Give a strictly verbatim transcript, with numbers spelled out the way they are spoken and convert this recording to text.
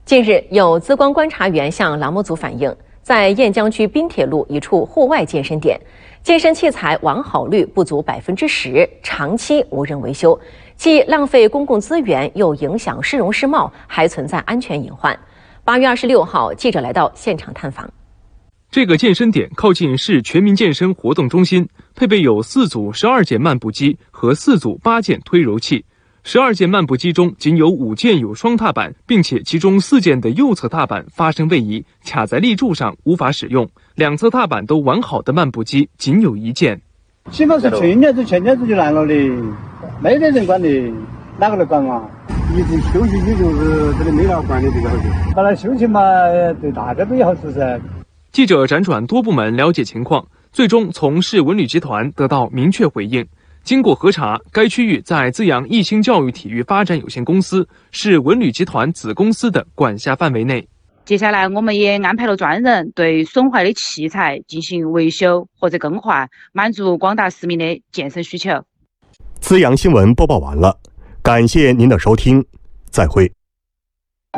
近日，有资光观察员向栏目组反映，在雁江区滨铁路一处户外健身点，健身器材完好率不足百分之十，长期无人维修，既浪费公共资源，又影响市容市貌，还存在安全隐患。八月二十六号，记者来到现场探访。 这个健身点靠近市全民健身活动中心，配备有四组十二件慢步机和四组八件推柔器。十二件慢步机中仅有五件有双踏板，并且其中四件的右侧踏板发生位移，卡在立柱上无法使用。两侧踏板都完好的慢步机仅有一件。 起码是去年子前年子就烂了的，没得人管的，哪个来管嘛？ 一直休息也就是这里没人管的比较好。 把它休息嘛，对大家都有好处噻。 记者辗转多部门了解情况，最终从市文旅集团得到明确回应。经过核查，该区域在资阳义兴教育体育发展有限公司是文旅集团子公司的管辖范围内。 接下来，我们也安排了专人对损坏的器材进行维修或者更换，满足广大市民的健身需求。 资阳新闻播报完了，感谢您的收听，再会。